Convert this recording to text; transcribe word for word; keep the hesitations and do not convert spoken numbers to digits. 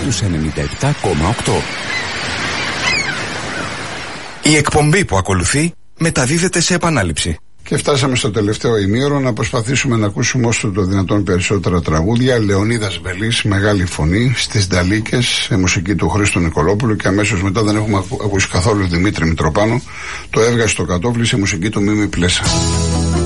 τους ενενήντα επτά κόμμα οκτώ. Η εκπομπή που ακολουθεί μεταδίδεται σε επανάληψη. Και φτάσαμε στο τελευταίο ημίωρο να προσπαθήσουμε να ακούσουμε όσο το δυνατόν περισσότερα τραγούδια. Λεωνίδας Βελής, μεγάλη φωνή, στις Νταλίκες, μουσική του Χρήστου Νικολόπουλου, και αμέσως μετά δεν έχουμε ακούσει καθόλου Δημήτρη Μητροπάνο. Το έβγασε στο κατόφλι σε μουσική του Μίμη Πλέσα.